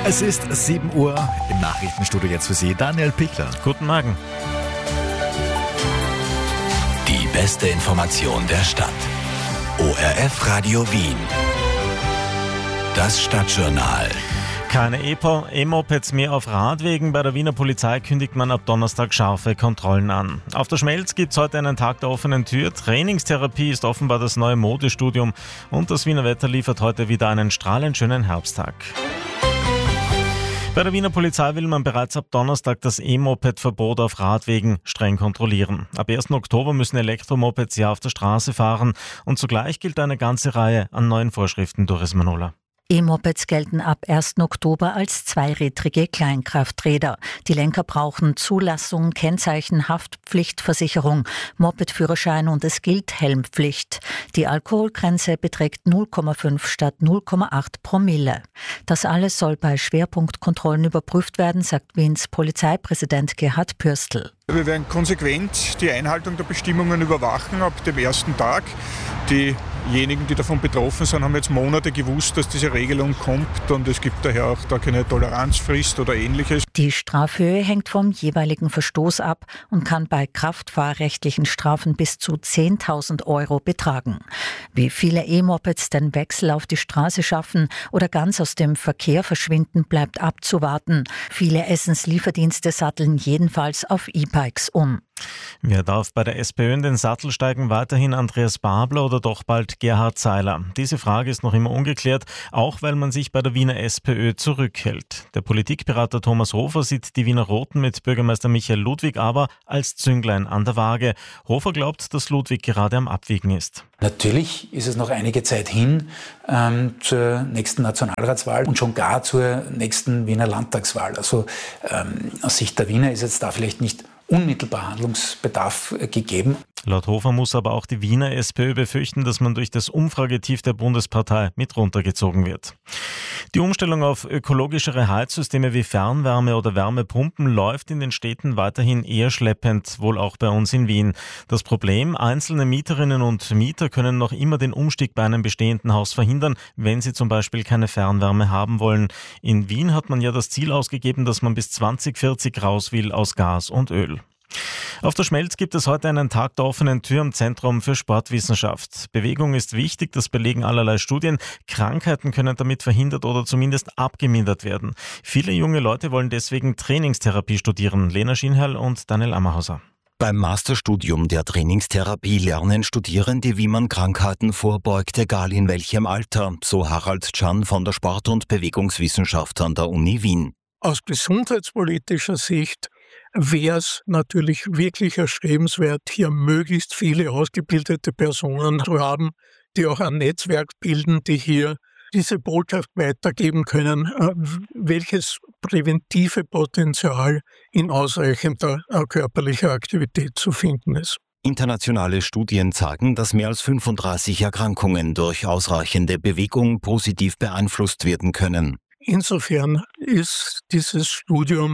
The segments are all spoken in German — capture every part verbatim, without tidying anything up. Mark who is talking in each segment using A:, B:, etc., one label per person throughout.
A: Es ist sieben Uhr, im Nachrichtenstudio jetzt für Sie Daniel Pichler.
B: Guten Morgen.
C: Die beste Information der Stadt. O R F Radio Wien. Das Stadtjournal.
B: Keine E-Mopeds mehr auf Radwegen. Bei der Wiener Polizei kündigt man ab Donnerstag scharfe Kontrollen an. Auf der Schmelz gibt es heute einen Tag der offenen Tür. Trainingstherapie ist offenbar das neue Modestudium. Und das Wiener Wetter liefert heute wieder einen strahlend schönen Herbsttag. Bei der Wiener Polizei will man bereits ab Donnerstag das E-Moped-Verbot auf Radwegen streng kontrollieren. Ab ersten Oktober müssen Elektromopeds ja auf der Straße fahren und zugleich gilt eine ganze Reihe an neuen Vorschriften. Doris Manola.
D: E-Mopeds gelten ab ersten Oktober als zweirädrige Kleinkrafträder. Die Lenker brauchen Zulassung, Kennzeichen, Haftpflichtversicherung, Mopedführerschein und es gilt Helmpflicht. Die Alkoholgrenze beträgt null Komma fünf statt null Komma acht Promille. Das alles soll bei Schwerpunktkontrollen überprüft werden, sagt Wiens Polizeipräsident Gerhard Pürstl.
E: Wir werden konsequent die Einhaltung der Bestimmungen überwachen ab dem ersten Tag. Diejenigen, die davon betroffen sind, haben jetzt Monate gewusst, dass diese Regelung kommt und es gibt daher auch da keine Toleranzfrist oder Ähnliches.
D: Die Strafhöhe hängt vom jeweiligen Verstoß ab und kann bei kraftfahrrechtlichen Strafen bis zu zehntausend Euro betragen. Wie viele E-Mopeds den Wechsel auf die Straße schaffen oder ganz aus dem Verkehr verschwinden, bleibt abzuwarten. Viele Essenslieferdienste satteln jedenfalls auf E-Bikes um.
B: Wer darf bei der SPÖ in den Sattel steigen? Weiterhin Andreas Babler oder doch bald Gerhard Seiler? Diese Frage ist noch immer ungeklärt, auch weil man sich bei der Wiener SPÖ zurückhält. Der Politikberater Thomas Hofer sieht die Wiener Roten mit Bürgermeister Michael Ludwig aber als Zünglein an der Waage. Hofer glaubt, dass Ludwig gerade am Abwiegen ist.
F: Natürlich ist es noch einige Zeit hin ähm, zur nächsten Nationalratswahl und schon gar zur nächsten Wiener Landtagswahl. Also ähm, aus Sicht der Wiener ist jetzt da vielleicht nicht unmittelbar Handlungsbedarf gegeben.
B: Laut Hofer muss aber auch die Wiener SPÖ befürchten, dass man durch das Umfragetief der Bundespartei mit runtergezogen wird. Die Umstellung auf ökologischere Heizsysteme wie Fernwärme oder Wärmepumpen läuft in den Städten weiterhin eher schleppend, wohl auch bei uns in Wien. Das Problem: Einzelne Mieterinnen und Mieter können noch immer den Umstieg bei einem bestehenden Haus verhindern, wenn sie zum Beispiel keine Fernwärme haben wollen. In Wien hat man ja das Ziel ausgegeben, dass man bis zwanzig vierzig raus will aus Gas und Öl. Auf der Schmelz gibt es heute einen Tag der offenen Tür im Zentrum für Sportwissenschaft. Bewegung ist wichtig, das belegen allerlei Studien. Krankheiten können damit verhindert oder zumindest abgemindert werden. Viele junge Leute wollen deswegen Trainingstherapie studieren. Lena Schienherl und Daniel Ammerhauser.
C: Beim Masterstudium der Trainingstherapie lernen Studierende, wie man Krankheiten vorbeugt, egal in welchem Alter, so Harald Can von der Sport- und Bewegungswissenschaft an der Uni Wien.
G: Aus gesundheitspolitischer Sicht wäre es natürlich wirklich erstrebenswert, hier möglichst viele ausgebildete Personen zu haben, die auch ein Netzwerk bilden, die hier diese Botschaft weitergeben können, welches präventive Potenzial in ausreichender körperlicher Aktivität zu finden ist.
C: Internationale Studien zeigen, dass mehr als fünfunddreißig Erkrankungen durch ausreichende Bewegung positiv beeinflusst werden können.
G: Insofern ist dieses Studium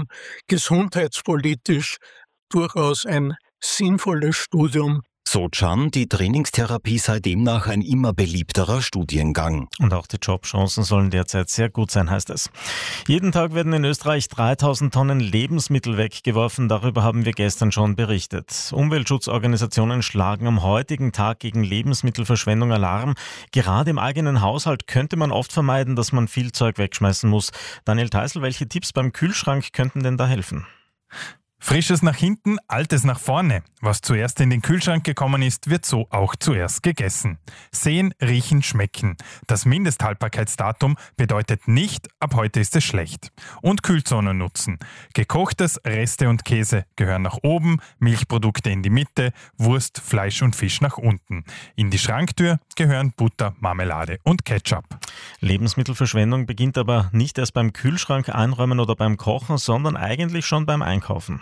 G: gesundheitspolitisch durchaus ein sinnvolles Studium.
C: So Can, die Trainingstherapie sei demnach ein immer beliebterer Studiengang.
B: Und auch die Jobchancen sollen derzeit sehr gut sein, heißt es. Jeden Tag werden in Österreich dreitausend Tonnen Lebensmittel weggeworfen. Darüber haben wir gestern schon berichtet. Umweltschutzorganisationen schlagen am heutigen Tag gegen Lebensmittelverschwendung Alarm. Gerade im eigenen Haushalt könnte man oft vermeiden, dass man viel Zeug wegschmeißen muss. Daniel Teisel, welche Tipps beim Kühlschrank könnten denn da helfen?
H: Frisches nach hinten, Altes nach vorne. Was zuerst in den Kühlschrank gekommen ist, wird so auch zuerst gegessen. Sehen, riechen, schmecken. Das Mindesthaltbarkeitsdatum bedeutet nicht, ab heute ist es schlecht. Und Kühlzone nutzen. Gekochtes, Reste und Käse gehören nach oben, Milchprodukte in die Mitte, Wurst, Fleisch und Fisch nach unten. In die Schranktür gehören Butter, Marmelade und Ketchup.
B: Lebensmittelverschwendung beginnt aber nicht erst beim Kühlschrank einräumen oder beim Kochen, sondern eigentlich schon beim Einkaufen.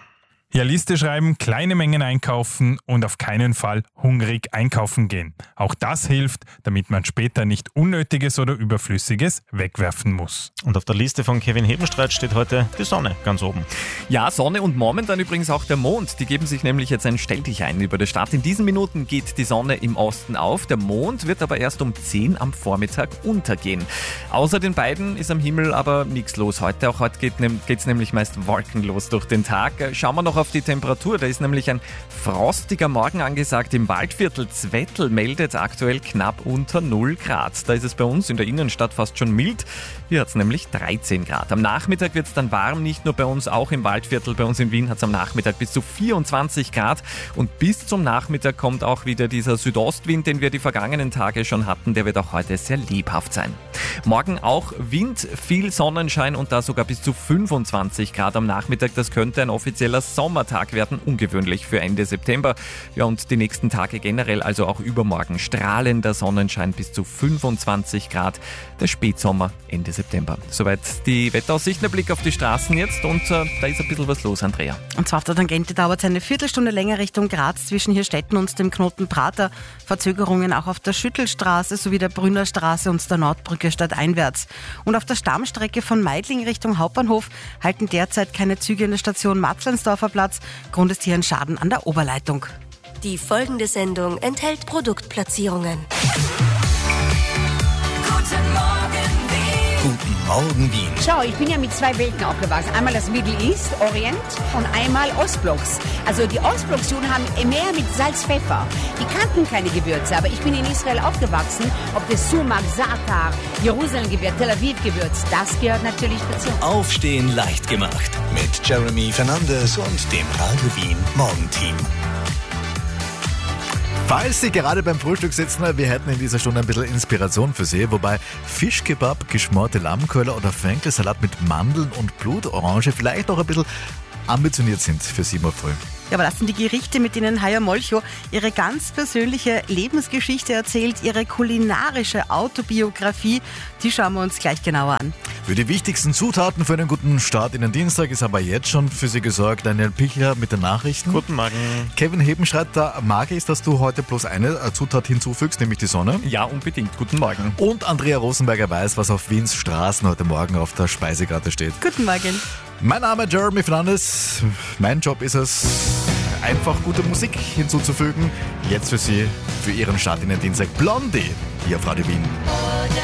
H: Ja, Liste schreiben, kleine Mengen einkaufen und auf keinen Fall hungrig einkaufen gehen. Auch das hilft, damit man später nicht Unnötiges oder Überflüssiges wegwerfen muss.
B: Und auf der Liste von Kevin Hebenstreit steht heute die Sonne ganz oben.
I: Ja, Sonne und momentan übrigens auch der Mond. Die geben sich nämlich jetzt ein Stelldichein über der Stadt. In diesen Minuten geht die Sonne im Osten auf. Der Mond wird aber erst um zehn am Vormittag untergehen. Außer den beiden ist am Himmel aber nichts los heute. Auch heute geht es nämlich meist wolkenlos durch den Tag. Schauen wir noch auf die Temperatur. Da ist nämlich ein frostiger Morgen angesagt im Waldviertel. Zwettl meldet aktuell knapp unter null Grad. Da ist es bei uns in der Innenstadt fast schon mild. Hier hat es nämlich dreizehn Grad. Am Nachmittag wird es dann warm, nicht nur bei uns, auch im Waldviertel. Bei uns in Wien hat es am Nachmittag bis zu vierundzwanzig Grad. Und bis zum Nachmittag kommt auch wieder dieser Südostwind, den wir die vergangenen Tage schon hatten. Der wird auch heute sehr lebhaft sein. Morgen auch Wind, viel Sonnenschein und da sogar bis zu fünfundzwanzig Grad am Nachmittag. Das könnte ein offizieller Sommertag werden, ungewöhnlich für Ende September. Ja, und die nächsten Tage generell, also auch übermorgen, strahlender Sonnenschein bis zu fünfundzwanzig Grad. Der Spätsommer Ende September. Soweit die Wetteraussichten, der Blick auf die Straßen jetzt und äh, da ist ein bisschen was los, Andrea.
J: Und zwar auf der Tangente dauert es eine Viertelstunde länger Richtung Graz zwischen Hirstetten und dem Knoten Prater. Verzögerungen auch auf der Schüttelstraße sowie der Brünnerstraße und der Nordbrücke stadteinwärts. Und auf der Stammstrecke von Meidling Richtung Hauptbahnhof halten derzeit keine Züge in der Station Matzleinsdorfer Platz. Grund ist hier ein Schaden an der Oberleitung.
K: Die folgende Sendung enthält Produktplatzierungen.
L: Guten Morgen Wien.
C: Guten Morgen Wien.
M: Schau, ich bin ja mit zwei Welten aufgewachsen. Einmal das Middle East, Orient und einmal Ostblocks. Also die Ostblocks-Juden haben mehr mit Salz, Pfeffer. Die kannten keine Gewürze, aber ich bin in Israel aufgewachsen. Ob das Sumak, Zatar, Jerusalem-Gewürz, Tel Aviv-Gewürz, das gehört natürlich dazu.
C: Aufstehen leicht gemacht. Mit Jeremy Fernandes und dem Radio Wien Morgenteam.
A: Falls Sie gerade beim Frühstück sitzen, wir hätten in dieser Stunde ein bisschen Inspiration für Sie, wobei Fischkebab, geschmorte Lammkeule oder Fenkelsalat mit Mandeln und Blutorange vielleicht auch ein bisschen ambitioniert sind für sieben Uhr früh.
J: Ja, aber das sind die Gerichte, mit denen Haya Molcho ihre ganz persönliche Lebensgeschichte erzählt, ihre kulinarische Autobiografie, die schauen wir uns gleich genauer an.
A: Für die wichtigsten Zutaten für einen guten Start in den Dienstag ist aber jetzt schon für Sie gesorgt. Daniel Pichler mit den Nachrichten.
B: Guten Morgen.
A: Kevin Hebenstreit, da mag ich, dass du heute bloß eine Zutat hinzufügst, nämlich die Sonne.
I: Ja, unbedingt. Guten Morgen.
A: Und Andrea Rosenberger weiß, was auf Wiens Straßen heute Morgen auf der Speisekarte steht.
J: Guten Morgen.
A: Mein Name ist Jeremy Fernandes. Mein Job ist es, einfach gute Musik hinzuzufügen. Jetzt für Sie, für Ihren Start in den Dienstag, Blondie hier auf Radio Wien.